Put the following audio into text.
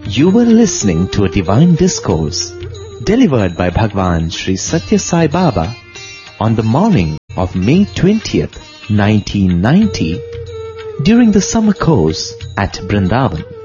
You were listening to a divine discourse delivered by Bhagwan Sri Satya Sai Baba on the morning of May 20th, 1990 during the summer course at Vrindavan.